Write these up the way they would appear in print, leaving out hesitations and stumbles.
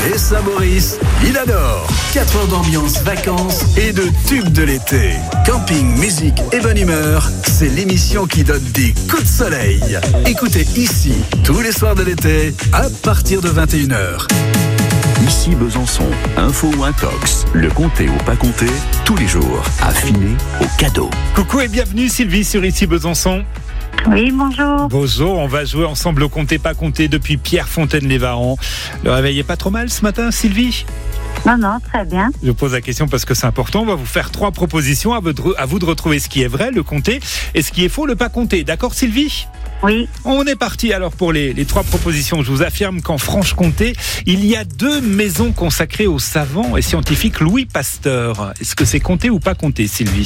Et ça, Maurice, il adore. 4 heures d'ambiance, vacances et de tubes de l'été. Camping, musique et bonne humeur, c'est l'émission qui donne des coups de soleil. Écoutez ici, tous les soirs de l'été, à partir de 21h. Ici Besançon, info ou intox, le compter ou pas compter, tous les jours, affiné au cadeau. Coucou et bienvenue Sylvie sur Ici Besançon. Oui, bonjour. Bonjour, on va jouer ensemble au compter pas compter depuis Pierrefontaine-les-Varans. Le réveil est pas trop mal ce matin, Sylvie ? Non, très bien. Je pose la question parce que c'est important. On va vous faire 3 propositions. À vous de retrouver ce qui est vrai, le compter, et ce qui est faux, le pas compter. D'accord, Sylvie ? Oui. On est parti alors pour les 3 propositions. Je vous affirme qu'en Franche-Comté, il y a 2 maisons consacrées au savant et scientifique Louis Pasteur. Est-ce que c'est compter ou pas compter, Sylvie ?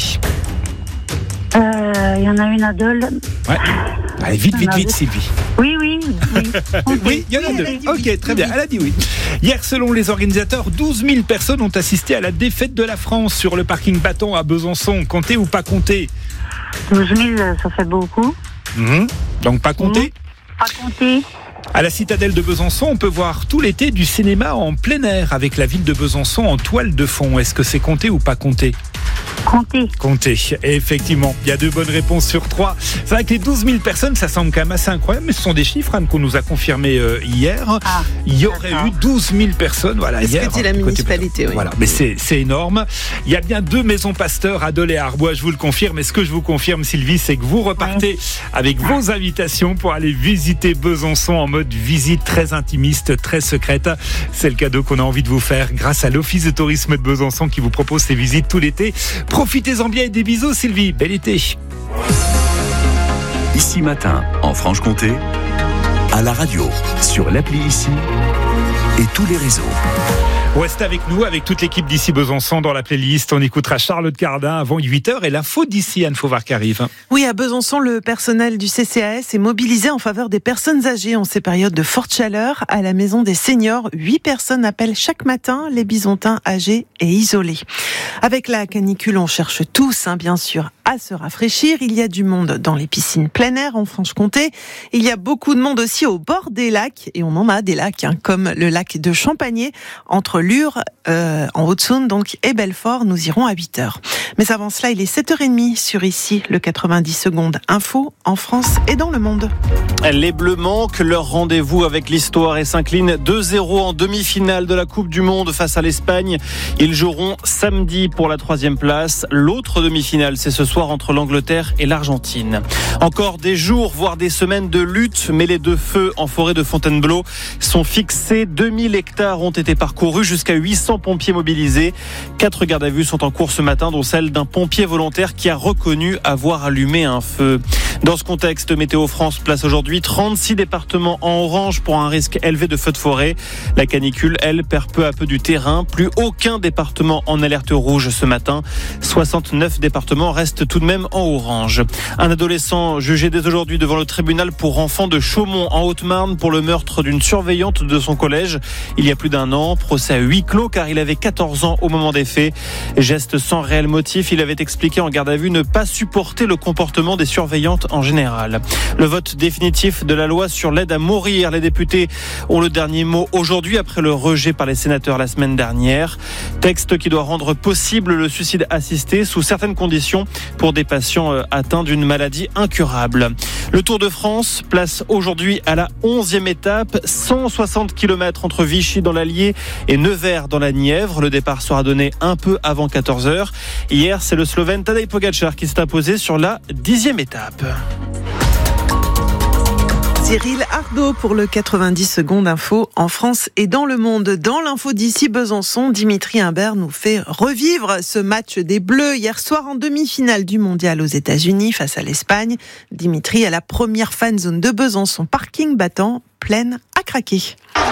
Il y en a une à Dole. Ouais. Allez, vite, Sylvie. Oui. Oui, il y en a 2. Ok, très bien. Elle a dit oui. Hier, selon les organisateurs, 12 000 personnes ont assisté à la défaite de la France sur le parking Bâton à Besançon. Compter ou pas compter ? 12 000, ça fait beaucoup. Donc pas compter ? Pas compter. À la citadelle de Besançon, on peut voir tout l'été du cinéma en plein air avec la ville de Besançon en toile de fond. Est-ce que c'est compter ou pas compter ? Compter. Et effectivement, il y a 2 bonnes réponses sur 3. C'est vrai que les 12 000 personnes, ça semble quand même assez incroyable, mais ce sont des chiffres qu'on nous a confirmés hier. Il y aurait eu 12 000 personnes, voilà, hier. C'est ce que dit la municipalité, oui. Voilà, mais c'est énorme. Il y a bien 2 maisons Pasteur à Dole et à Arbois, je vous le confirme. Et ce que je vous confirme, Sylvie, c'est que vous repartez avec vos invitations pour aller visiter Besançon en mode visite très intimiste, très secrète. C'est le cadeau qu'on a envie de vous faire grâce à l'Office de tourisme de Besançon qui vous propose ces visites tout l'été. Profitez-en bien et des bisous, Sylvie. Bel été. Ici matin, en Franche-Comté, à la radio, sur l'appli Ici et tous les réseaux. Restez avec nous, avec toute l'équipe d'Ici Besançon dans la playlist. On écoutera Charlotte Cardin avant 8h et l'info d'ici, Anne Fauvard qui arrive. Oui, à Besançon, le personnel du CCAS est mobilisé en faveur des personnes âgées en ces périodes de forte chaleur. À la maison des seniors, 8 personnes appellent chaque matin les bisontins âgés et isolés. Avec la canicule, on cherche tous, bien sûr, à se rafraîchir. Il y a du monde dans les piscines plein air en Franche-Comté. Il y a beaucoup de monde aussi au bord des lacs. Et on en a des lacs, comme le lac de Champagné, entre Lure, en Haute-Saône, donc, et Belfort. Nous irons à 8h. Mais avant cela, il est 7h30 sur Ici, le 90 secondes info en France et dans le monde. Les Bleus manquent leur rendez-vous avec l'histoire et s'inclinent 2-0 en demi-finale de la Coupe du Monde face à l'Espagne. Ils joueront samedi pour la 3e place. L'autre demi-finale, c'est ce soir entre l'Angleterre et l'Argentine. Encore des jours, voire des semaines de lutte, mais les 2 feux en forêt de Fontainebleau sont fixés. 2000 hectares ont été parcourus, jusqu'à 800 pompiers mobilisés. 4 gardes à vue sont en cours ce matin, dont celle d'un pompier volontaire qui a reconnu avoir allumé un feu. Dans ce contexte, Météo France place aujourd'hui 36 départements en orange pour un risque élevé de feux de forêt. La canicule, elle, perd peu à peu du terrain. Plus aucun département en alerte rouge ce matin. 69 départements restent tout de même en orange. Un adolescent jugé dès aujourd'hui devant le tribunal pour enfants de Chaumont en Haute-Marne pour le meurtre d'une surveillante de son collège il y a plus d'1 an. Procès à huis clos car il avait 14 ans au moment des faits. Geste sans réel motif, il avait expliqué en garde à vue ne pas supporter le comportement des surveillantes en général. Le vote définitif de la loi sur l'aide à mourir. Les députés ont le dernier mot aujourd'hui après le rejet par les sénateurs la semaine dernière. Texte qui doit rendre possible le suicide assisté sous certaines conditions pour des patients atteints d'une maladie incurable. Le Tour de France place aujourd'hui à la 11e étape, 160 km entre Vichy dans l'Allier et Nevers dans la Nièvre. Le départ sera donné un peu avant 14h. Hier, c'est le Slovène Tadej Pogačar qui s'est imposé sur la 10e étape. Cyril Ardo pour le 90 secondes info en France et dans le monde. Dans l'info d'ici Besançon, Dimitri Imbert nous fait revivre ce match des Bleus hier soir en demi-finale du mondial aux États-Unis face à l'Espagne. Dimitri à la première fan zone de Besançon, parking Battant, pleine à craquer.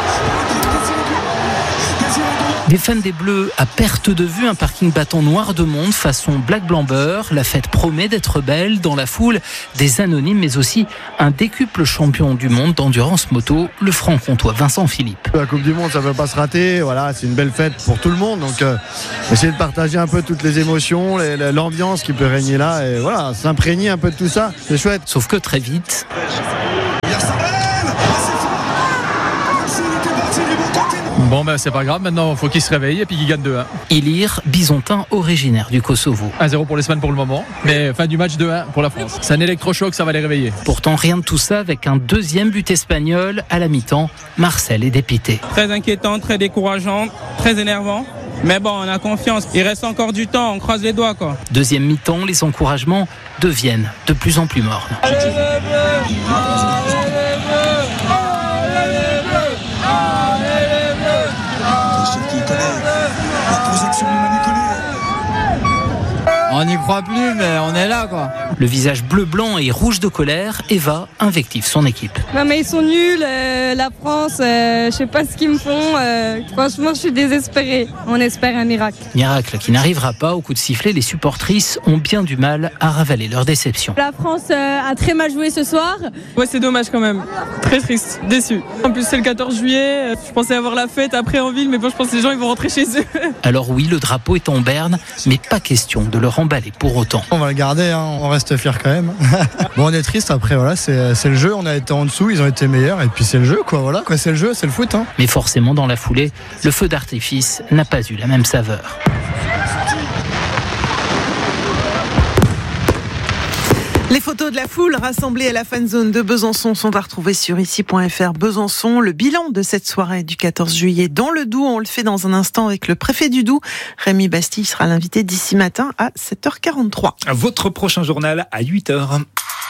Des fans des Bleus à perte de vue, un parking Battant noir de monde façon Black Blanc Beurre. La fête promet d'être belle. Dans la foule, des anonymes, mais aussi un décuple champion du monde d'endurance moto, le franc-comtois Vincent Philippe. La Coupe du Monde, ça ne peut pas se rater. Voilà, c'est une belle fête pour tout le monde. Donc, essayer de partager un peu toutes les émotions, l'ambiance qui peut régner là. Et voilà, s'imprégner un peu de tout ça, c'est chouette. Sauf que très vite... Bon, c'est pas grave. Maintenant, il faut qu'ils se réveillent et puis qu'ils gagnent 2-1. Ilir, bisontin originaire du Kosovo. 1-0 pour l'Espagne pour le moment, mais fin du match 2-1 pour la France. C'est un électrochoc, ça va les réveiller. Pourtant, rien de tout ça avec un deuxième but espagnol à la mi-temps. Marcel est dépité. Très inquiétant, très décourageant, très énervant. Mais bon, on a confiance. Il reste encore du temps, on croise les doigts, quoi. Deuxième mi-temps, les encouragements deviennent de plus en plus mornes. Allez les bleus, allez les bleus, allez les bleus, allez les bleus. Qui connaît la projection du Manicolé. On n'y croit plus, mais on est là, quoi. Le visage bleu, blanc et rouge de colère, Eva invective son équipe. Non mais ils sont nuls, la France, je sais pas ce qu'ils me font. Franchement, je suis désespérée. On espère un miracle. Miracle qui n'arrivera pas. Au coup de sifflet, les supportrices ont bien du mal à ravaler leur déception. La France a très mal joué ce soir. Ouais, c'est dommage quand même. Très triste, déçu. En plus, c'est le 14 juillet. Je pensais avoir la fête après en ville, mais bon, je pense que les gens ils vont rentrer chez eux. Alors oui, le drapeau est en berne, mais pas question de le remballer pour autant. On va le garder, hein. On reste fiers quand même. Bon, on est triste après, voilà, c'est le jeu. On a été en dessous, ils ont été meilleurs, et puis c'est le jeu, quoi. Voilà, quoi, c'est le jeu, c'est le foot. Hein. Mais forcément, dans la foulée, le feu d'artifice n'a pas eu la même saveur. Les photos de la foule rassemblée à la fan zone de Besançon sont à retrouver sur ici.fr. Besançon, le bilan de cette soirée du 14 juillet dans le Doubs. On le fait dans un instant avec le préfet du Doubs. Rémi Bastille sera l'invité d'ici matin à 7h43. Votre prochain journal à 8h.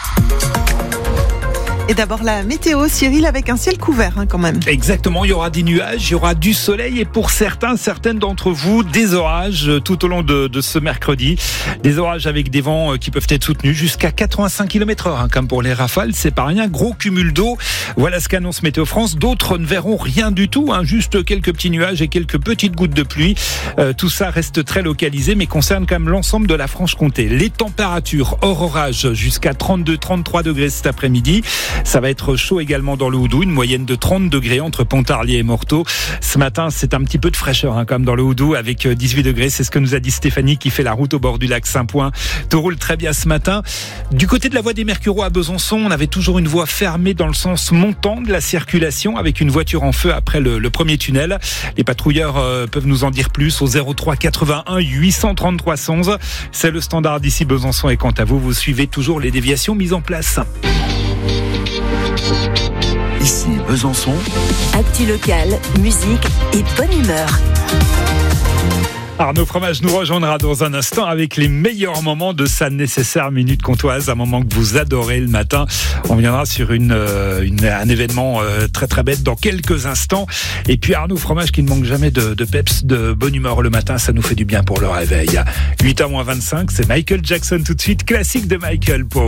Et d'abord la météo, Cyril, avec un ciel couvert quand même. Exactement, il y aura des nuages, il y aura du soleil et pour certaines d'entre vous, des orages tout au long de ce mercredi. Des orages avec des vents qui peuvent être soutenus jusqu'à 85 km/h, comme pour les rafales, c'est pas rien. Gros cumul d'eau, voilà ce qu'annonce Météo France. D'autres ne verront rien du tout, juste quelques petits nuages et quelques petites gouttes de pluie. Tout ça reste très localisé, mais concerne quand même l'ensemble de la Franche-Comté. Les températures hors orage jusqu'à 32-33 degrés cet après-midi. Ça va être chaud également dans le Houdou, une moyenne de 30 degrés entre Pontarlier et Morteau. Ce matin, c'est un petit peu de fraîcheur quand même dans le Houdou avec 18 degrés. C'est ce que nous a dit Stéphanie qui fait la route au bord du lac Saint-Point. Tout roule très bien ce matin. Du côté de la voie des Mercureaux à Besançon, on avait toujours une voie fermée dans le sens montant de la circulation avec une voiture en feu après le premier tunnel. Les patrouilleurs peuvent nous en dire plus au 03 81 833 111. C'est le standard d'ici Besançon et quant à vous, vous suivez toujours les déviations mises en place. Ici Besançon. Actu locale, musique et bonne humeur. Arnaud Fromage nous rejoindra dans un instant avec les meilleurs moments de sa nécessaire minute comtoise, un moment que vous adorez le matin. On viendra sur un événement très très bête dans quelques instants. Et puis Arnaud Fromage qui ne manque jamais de peps, de bonne humeur le matin, ça nous fait du bien pour le réveil. 8h-25, c'est Michael Jackson tout de suite, classique de Michael pour